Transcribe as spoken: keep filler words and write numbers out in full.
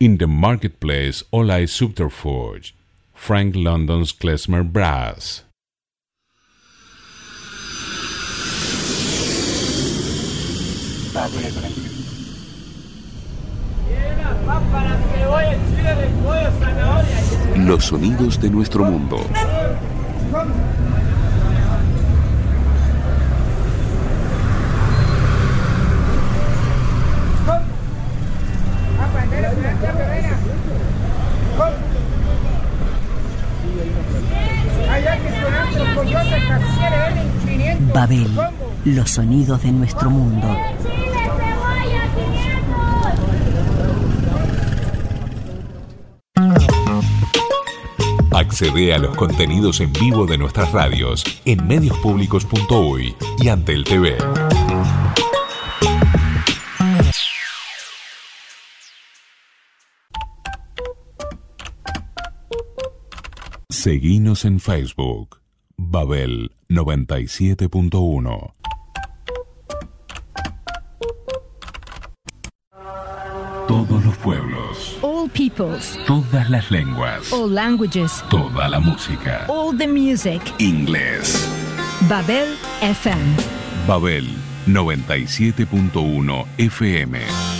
In the marketplace all lies subterfuge. Frank London's Klezmer Brass. Los sonidos de nuestro mundo. Babel, los sonidos de nuestro mundo. Accede a los contenidos en vivo de nuestras radios en medios públicos punto uy y Antel T V. Seguinos en Facebook, Babel noventa y siete punto uno. Todos los pueblos. All peoples. Todas las lenguas. All languages. Toda la música. All the music. Inglés. Babel F M. Babel noventa y siete punto uno F M.